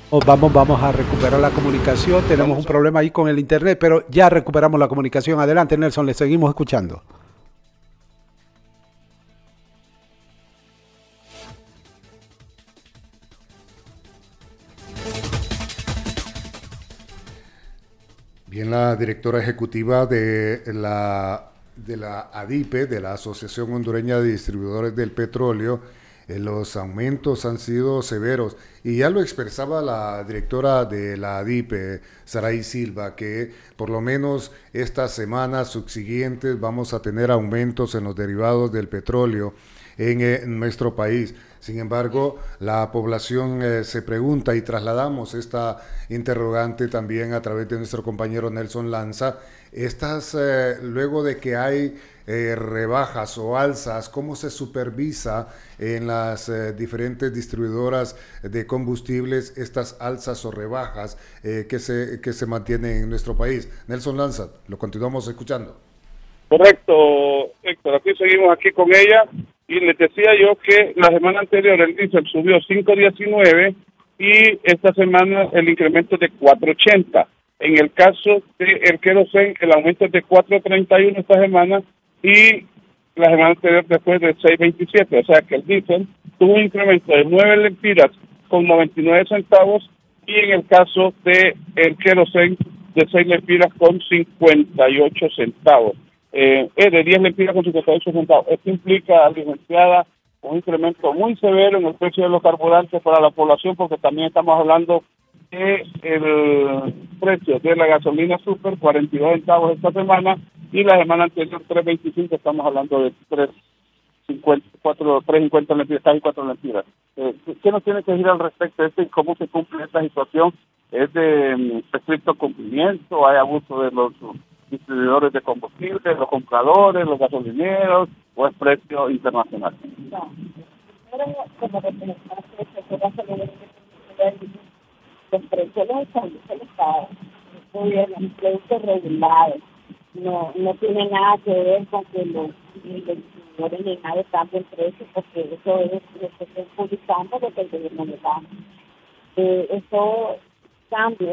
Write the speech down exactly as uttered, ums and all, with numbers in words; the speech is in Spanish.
Oh, Vamos, vamos a recuperar la comunicación. Tenemos un Vamos a... problema ahí con el internet, pero ya recuperamos la comunicación. Adelante, Nelson, le seguimos escuchando. Bien, la directora ejecutiva de la, de la ADIPE, de la Asociación Hondureña de Distribuidores del Petróleo, eh, los aumentos han sido severos. Y ya lo expresaba la directora de la ADIPE, Saray Silva, que por lo menos estas semanas subsiguientes vamos a tener aumentos en los derivados del petróleo en, eh, nuestro país. Sin embargo, la población eh, se pregunta y trasladamos esta interrogante también a través de nuestro compañero Nelson Lanza. Estas, eh, luego de que hay eh, rebajas o alzas, ¿cómo se supervisa en las eh, diferentes distribuidoras de combustibles estas alzas o rebajas eh, que, se, que se mantienen en nuestro país? Nelson Lanza, lo continuamos escuchando. Correcto, Héctor, aquí seguimos aquí con ella y les decía yo que la semana anterior el diésel subió cinco diecinueve y esta semana el incremento es de cuatro ochenta. En el caso del querosén el aumento es de cuatro treinta y uno esta semana y la semana anterior después de seis veintisiete, o sea que el diésel tuvo un incremento de nueve lempiras con noventa y nueve centavos y en el caso de el querosén de seis lempiras con cincuenta y ocho centavos. Eh, es de diez lempiras con cincuenta y ocho centavos. Esto implica, licenciada, un incremento muy severo en el precio de los carburantes para la población, porque también estamos hablando de el precio de la gasolina super, cuarenta y dos centavos esta semana, y la semana anterior tres veinticinco, estamos hablando de tres cincuenta, cuatro, tres cincuenta lempiras, casi cuatro lempiras. Eh, ¿Qué nos tiene que decir al respecto de esto y cómo se cumple esta situación? ¿Es de um, estricto cumplimiento? ¿Hay abuso de los uh, distribuidores de combustible, los compradores, los gasolineros, o es precio internacional? No, pero como representante del sector gasolinero, los precios los establece el Estado, el gobierno, un producto regulado. No, no tiene nada que ver con que los distribuidores ni nada cambien precios, porque eso es lo que estoy publicando, lo que el gobierno le da. Eh, eso cambia